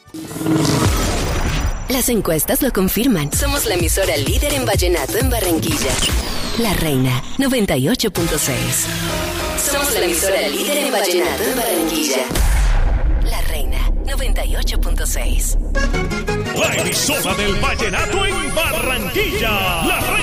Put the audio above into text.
Las encuestas lo confirman. Somos la emisora líder en vallenato en Barranquilla. La Reina 98.6. Somos la emisora líder en vallenato en Barranquilla. La Reina 98.6. La emisora del vallenato en Barranquilla. La Reina.